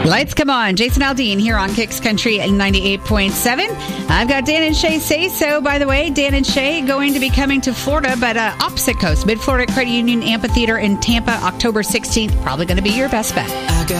Lights come on. Jason Aldean here on Kicks Country 98.7. I've got Dan and Shay Say So. By the way, Dan and Shay going to be coming to Florida, but opposite coast, Mid-Florida Credit Union Amphitheater in Tampa, October 16th. Probably going to be your best bet.